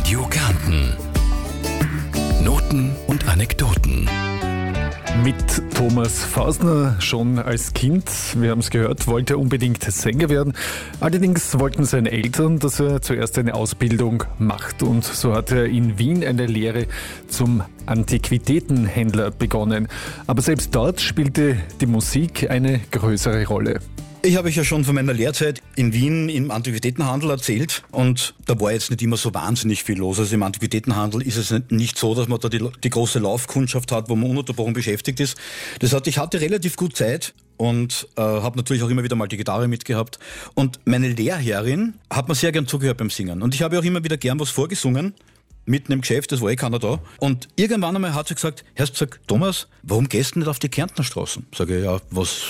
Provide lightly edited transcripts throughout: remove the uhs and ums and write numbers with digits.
Radio Kärnten. Noten und Anekdoten. Mit Thomas Fausner schon als Kind, wir haben es gehört, wollte er unbedingt Sänger werden. Allerdings wollten seine Eltern, dass er zuerst eine Ausbildung macht. Und so hat er in Wien eine Lehre zum Antiquitätenhändler begonnen. Aber selbst dort spielte die Musik eine größere Rolle. Ich habe euch ja schon von meiner Lehrzeit in Wien im Antiquitätenhandel erzählt und da war jetzt nicht immer so wahnsinnig viel los. Also im Antiquitätenhandel ist es nicht so, dass man da die große Laufkundschaft hat, wo man ununterbrochen beschäftigt ist. Das heißt, ich hatte relativ gut Zeit und habe natürlich auch immer wieder mal die Gitarre mitgehabt. Und meine Lehrherrin hat mir sehr gern zugehört beim Singen. Und ich habe auch immer wieder gern was vorgesungen. Mitten im Geschäft, das war keiner da. Und irgendwann einmal hat sie gesagt, Thomas, warum gehst du nicht auf die Kärntnerstraßen? Sage ich, ja,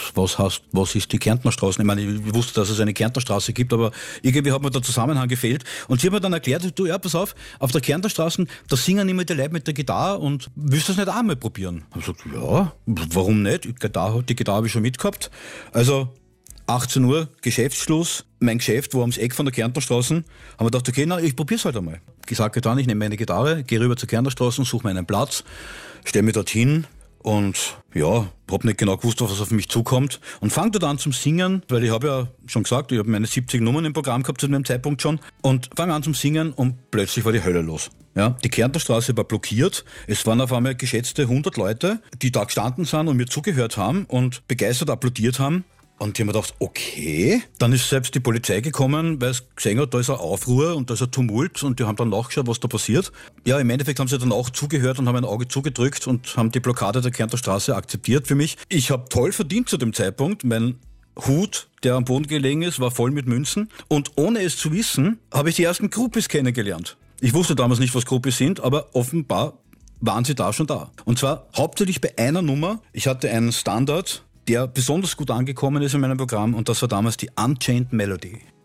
was ist die Kärntnerstraßen? Ich meine, ich wusste, dass es eine Kärntnerstraße gibt, aber irgendwie hat mir der Zusammenhang gefehlt. Und sie hat mir dann erklärt, pass auf der Kärntnerstraßen, da singen immer die Leute mit der Gitarre und willst du das nicht auch mal probieren? Ich habe gesagt, ja, warum nicht? Die Gitarre habe ich schon mitgehabt. Also 18 Uhr, Geschäftsschluss. Mein Geschäft war ums Eck von der Kärntnerstraße. Haben wir gedacht, okay, ich probier's halt einmal. Gesagt, getan, ich nehme meine Gitarre, gehe rüber zur Kärntnerstraße, suche mir einen Platz, stelle mich dorthin und ja, habe nicht genau gewusst, was auf mich zukommt und fange dort an zum Singen, weil ich habe ja schon gesagt, ich habe meine 70 Nummern im Programm gehabt zu dem Zeitpunkt schon und fange an zum Singen und plötzlich war die Hölle los. Ja, die Kärntnerstraße war blockiert. Es waren auf einmal geschätzte 100 Leute, die da gestanden sind und mir zugehört haben und begeistert applaudiert haben. Und die haben mir gedacht, okay. Dann ist selbst die Polizei gekommen, weil es gesehen hat, da ist ein Aufruhr und da ist ein Tumult und die haben dann nachgeschaut, was da passiert. Ja, im Endeffekt haben sie dann auch zugehört und haben ein Auge zugedrückt und haben die Blockade der Kärntner Straße akzeptiert für mich. Ich habe toll verdient zu dem Zeitpunkt. Mein Hut, der am Boden gelegen ist, war voll mit Münzen. Und ohne es zu wissen, habe ich die ersten Groupies kennengelernt. Ich wusste damals nicht, was Groupies sind, aber offenbar waren sie da schon da. Und zwar hauptsächlich bei einer Nummer. Ich hatte einen Standard, der besonders gut angekommen ist in meinem Programm und das war damals die Unchained Melody.